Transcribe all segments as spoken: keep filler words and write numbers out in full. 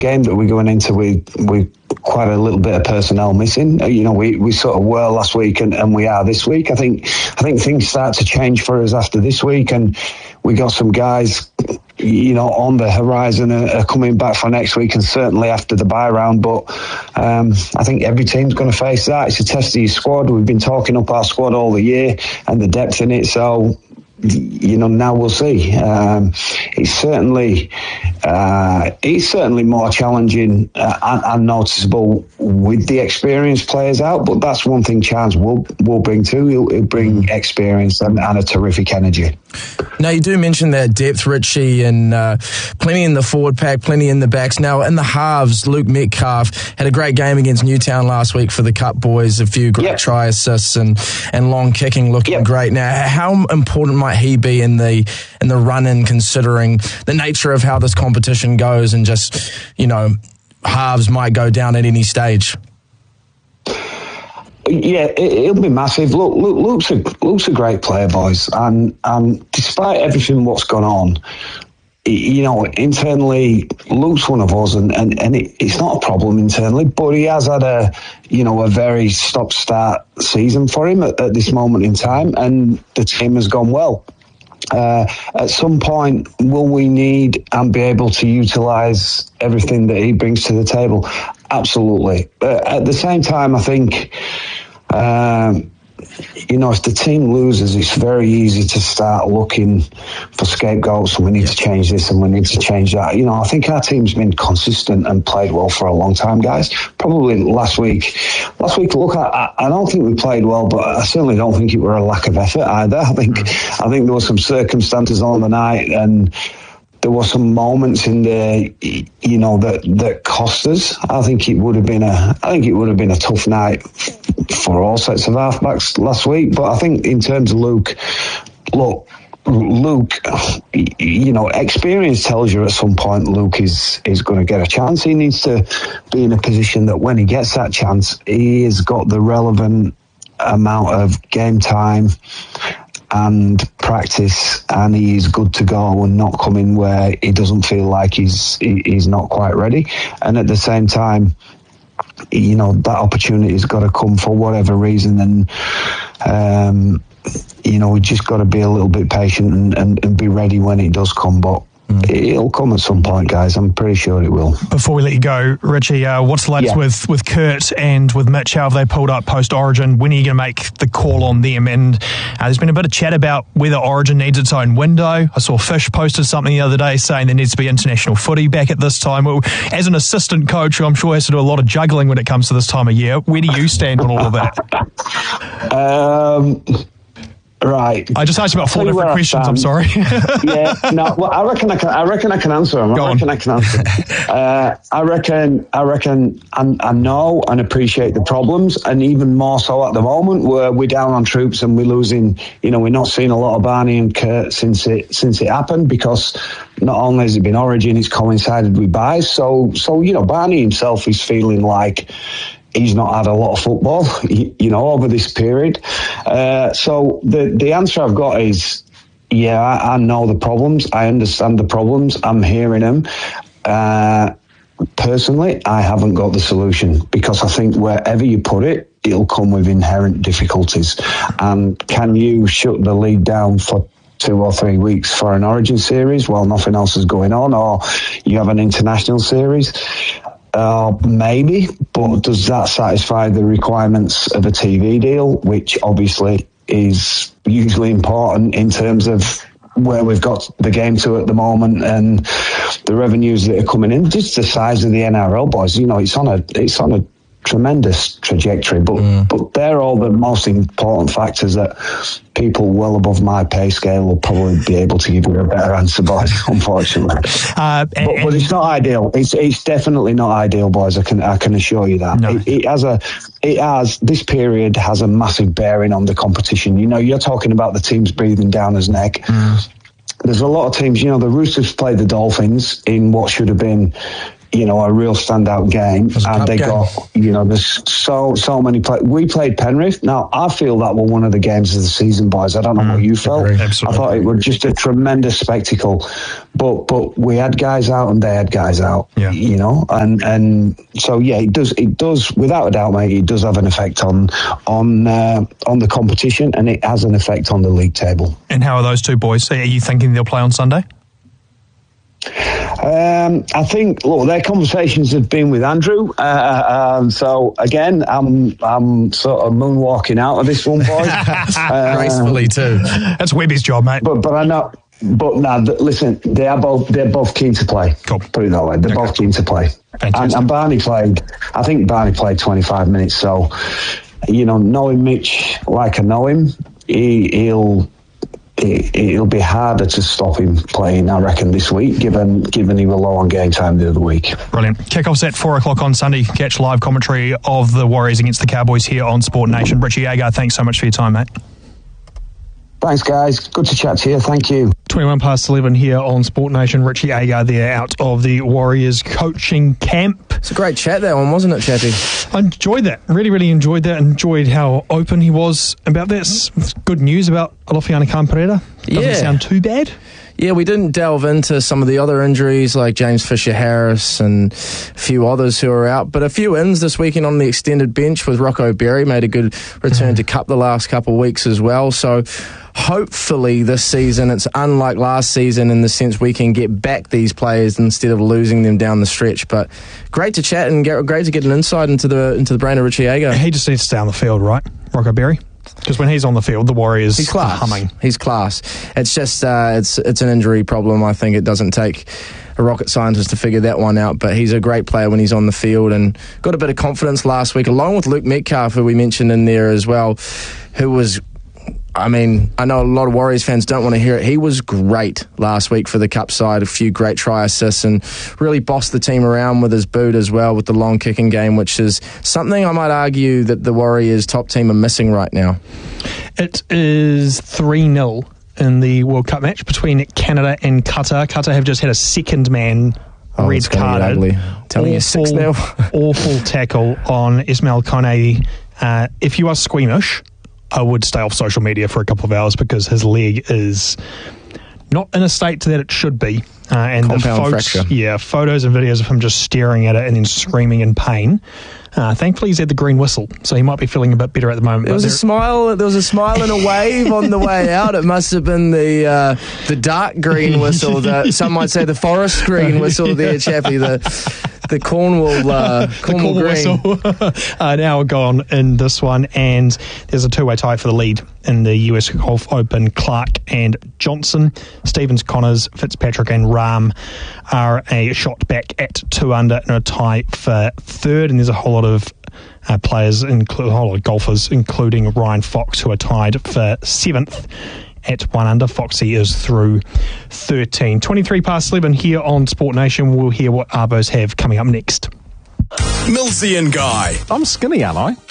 game that we're going into with with quite a little bit of personnel missing. You know, we, we sort of were last week and, and we are this week. I think I think things start to change for us after this week, and we got some guys, you know, on the horizon are, are coming back for next week and certainly after the bye round. But um, I think every team's going to face that. It's a test of your squad. We've been talking up our squad all the year and the depth in it. So, you know, now we'll see. Um, it's certainly uh, it's certainly more challenging uh, and, and noticeable with the experienced players out. But that's one thing Chance will will bring too. He'll, he'll bring experience and, and a terrific energy. Now, you do mention that depth, Richie, and uh, plenty in the forward pack, plenty in the backs. Now, in the halves, Luke Metcalf had a great game against Newtown last week for the Cup boys. A few great yep. try assists and, and long kicking, looking yep. great. Now, how important might he be in the in the run-in, considering the nature of how this competition goes, and just, you know, halves might go down at any stage? Yeah, it, it'll be massive. Look, Luke, Luke's, a, Luke's a great player, boys. And, and despite everything what's gone on, you know, internally, Luke's one of us, and, and, and it, it's not a problem internally, but he has had a, you know, a very stop-start season for him at, at this moment in time, and the team has gone well. Uh, at some point, will we need and be able to utilise everything that he brings to the table? Absolutely. Uh, at the same time, I think, um, you know, if the team loses, it's very easy to start looking for scapegoats, and we need to change this and we need to change that. You know, I think our team's been consistent and played well for a long time, guys. Probably last week. Last week, look, I, I don't think we played well, but I certainly don't think it were a lack of effort either. I think, I think there were some circumstances on the night, and there were some moments in there, you know, that, that cost us. I think it would have been a, I think it would have been a tough night for all sets of halfbacks last week. But I think in terms of Luke, look, Luke, you know, experience tells you at some point Luke is is going to get a chance. He needs to be in a position that when he gets that chance, he has got the relevant amount of game time and practice, and he is good to go and not coming where he doesn't feel like he's he, he's not quite ready. And at the same time, you know, that opportunity has got to come for whatever reason, and um, you know, we just got to be a little bit patient and, and, and be ready when it does come. But mm. it'll come at some point, guys. I'm pretty sure it will. Before we let you go, Richie, uh, what's the latest yeah. with, with Kurt and with Mitch? How have they pulled up post-Origin? When are you going to make the call on them? And uh, there's been a bit of chat about whether Origin needs its own window. I saw Fish posted something the other day saying there needs to be international footy back at this time. Well, as an assistant coach, who I'm sure has to do a lot of juggling when it comes to this time of year, where do you stand on all of that? um... Right. I just asked you about four different questions. I'm sorry. yeah. No. Well, I reckon I can. I reckon I can answer them. Go I reckon on. I can answer. uh, I reckon. I reckon. I, I know and appreciate the problems, and even more so at the moment where we're down on troops and we're losing. You know, we're not seeing a lot of Barney and Kurt since it since it happened, because not only has it been Origin, it's coincided with buys. So, so you know, Barney himself is feeling like he's not had a lot of football, you know, over this period. Uh, so the the answer I've got is, yeah, I, I know the problems. I understand the problems. I'm hearing them. Uh, personally, I haven't got the solution, because I think wherever you put it, it'll come with inherent difficulties. And can you shut the league down for two or three weeks for an Origin series while nothing else is going on, or you have an international series? Uh, maybe, but does that satisfy the requirements of a T V deal, which obviously is hugely important in terms of where we've got the game to at the moment and the revenues that are coming in? Just the size of the N R L, boys. You know, it's on a it's on a tremendous trajectory, but mm. but they're all the most important factors that people well above my pay scale will probably be able to give you a better answer, boys, unfortunately. Uh, and, but, but it's not ideal. It's it's definitely not ideal, boys. I can I can assure you that. No. It, it has a it has this period has a massive bearing on the competition. You know, you're talking about the teams breathing down his neck. Mm. There's a lot of teams. You know, the Roosters played the Dolphins in what should have been, you know, a real standout game, and they game. got, you know, there's so so many play. We played Penrith. Now I feel that were one of the games of the season, boys. I don't know mm, what you felt. Absolutely. I thought it was just a tremendous spectacle, but but we had guys out and they had guys out. Yeah. You know, and and so yeah, it does it does without a doubt, mate. It does have an effect on on uh, on the competition, and it has an effect on the league table. And how are those two boys? Are you thinking they'll play on Sunday? Um, I think, look, their conversations have been with Andrew. Uh, um, so again, I'm I'm sort of moonwalking out of this one, boy. uh, Gracefully too. That's Webby's job, mate. But but I know. But now, nah, listen, they are both they're both keen to play. Cool. Put it that way. They're okay. both keen to play. And, and Barney played. I think Barney played twenty-five minutes. So, you know, knowing Mitch like I know him, he, he'll. It'll be harder to stop him playing, I reckon, this week, given given he was low on game time the other week. Brilliant. Kickoff's at four o'clock on Sunday. Catch live commentary of the Warriors against the Cowboys here on Sport Nation. Richie Agar, thanks so much for your time, mate. Thanks, guys. Good to chat to you. Thank you. twenty-one past eleven here on Sport Nation. Richie Agar there out of the Warriors coaching camp. It's a great chat, that one, wasn't it, Chappy? I enjoyed that. Really, really enjoyed that. Enjoyed how open he was about this. Good news about Alofiana Khan-Pereira. Doesn't yeah. sound too bad. Yeah, we didn't delve into some of the other injuries like James Fisher-Harris and a few others who are out, but a few ins this weekend on the extended bench with Rocco Berry, made a good return mm. to Cup the last couple of weeks as well. So hopefully this season it's unlike last season in the sense we can get back these players instead of losing them down the stretch. But great to chat and get, great to get an insight into the into the brain of Richie Agar. He just needs to stay on the field, right, Rocco Berry? Because when he's on the field, the Warriors he's class. are humming. He's class. It's just uh, it's it's an injury problem. I think it doesn't take a rocket scientist to figure that one out, but he's a great player when he's on the field and got a bit of confidence last week, along with Luke Metcalf, who we mentioned in there as well, who was, I mean, I know a lot of Warriors fans don't want to hear it. He was great last week for the Cup side, a few great try assists and really bossed the team around with his boot as well with the long kicking game, which is something I might argue that the Warriors top team are missing right now. It is three nil in the World Cup match between Canada and Qatar. Qatar have just had a second man oh, red carded. Telling you six nil. Awful tackle on Ismail Kone. Uh, if you are squeamish, I would stay off social media for a couple of hours because his leg is not in a state that it should be. Uh, and Compound the folks, fracture. yeah, photos and videos of him just staring at it and then screaming in pain. Uh, thankfully, he's had the green whistle, so he might be feeling a bit better at the moment. There was a smile. There was a smile and a wave on the way out. It must have been the uh, the dark green whistle. The, some might say the forest green whistle there, Chappie. The the Cornwall uh, Cornwall the green. Whistle. uh, now gone in this one, and there's a two-way tie for the lead in the U S Golf Open. Clark and Johnson, Stevens, Connors, Fitzpatrick, and Rahm are a shot back at two under and a tie for third. And there's a whole lot of uh, players, inclu- a whole lot of golfers, including Ryan Fox, who are tied for seventh at one under. Foxy is through thirteen. twenty-three past eleven here on Sport Nation. We'll hear what Arbos have coming up next. Millsy and Guy. I'm skinny, am I?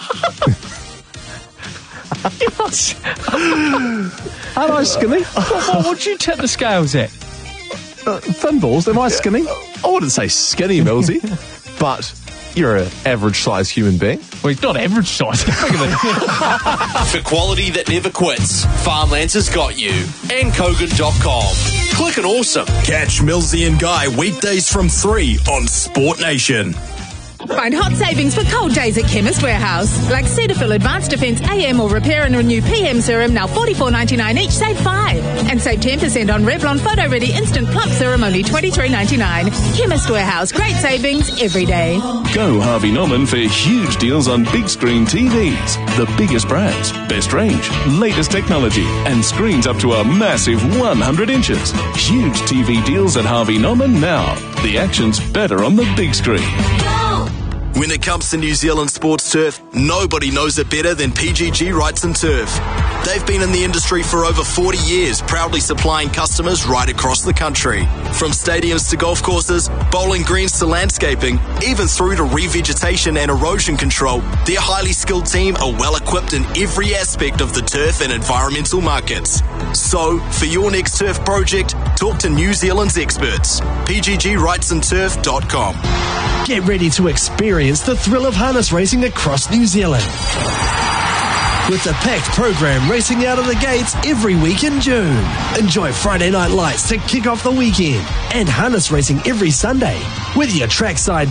Am I skinny? What would you tip the scales at? Uh, thin balls, am I skinny? I wouldn't say skinny, Millsy, but you're an average-sized human being. Well, he's not average size. For quality that never quits, Farmlands has got you. and kogan dot com. Click and awesome. Catch Millsy and Guy weekdays from three on Sport Nation. Find hot savings for cold days at Chemist Warehouse. Like Cetaphil Advanced Defense A M or Repair and Renew P M Serum, now forty-four ninety-nine each, save five. And save ten percent on Revlon Photo Ready Instant Plump Serum, only twenty-three ninety-nine. Chemist Warehouse, great savings every day. Go Harvey Norman for huge deals on big screen T Vs. The biggest brands, best range, latest technology, and screens up to a massive one hundred inches. Huge T V deals at Harvey Norman now. The action's better on the big screen. When it comes to New Zealand sports turf, nobody knows it better than P G G Rights and Turf. They've been in the industry for over forty years, proudly supplying customers right across the country. From stadiums to golf courses, bowling greens to landscaping, even through to revegetation and erosion control, their highly skilled team are well equipped in every aspect of the turf and environmental markets. So, for your next turf project, Talk to New Zealand's experts. P G G rights and turf dot com. Get ready to experience the thrill of harness racing across New Zealand. With the packed program racing out of the gates every week in June. Enjoy Friday night lights to kick off the weekend and harness racing every Sunday with your trackside